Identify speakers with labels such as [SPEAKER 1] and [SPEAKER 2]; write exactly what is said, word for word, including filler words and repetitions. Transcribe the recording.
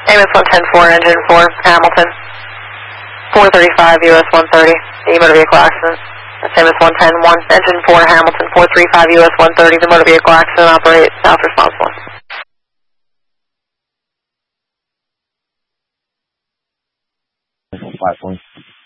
[SPEAKER 1] Amos one ten four, engine four, Hamilton. four thirty-five, U S one thirty, the motor vehicle accident. That's Amos one ten one, engine four, Hamilton, four thirty-five, U S one thirty, the motor vehicle accident, operate south responsible.
[SPEAKER 2] Platform.